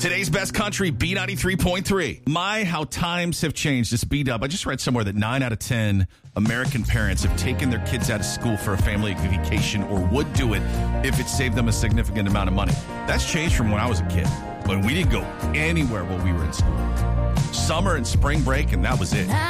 Today's best country, B93.3. My, how times have changed. This B-Dub. I just read somewhere that 9 out of 10 American parents have taken their kids out of school for a family vacation or would do it if it saved them a significant amount of money. That's changed from when I was a kid, when we didn't go anywhere while we were in school. Summer and spring break, and that was it.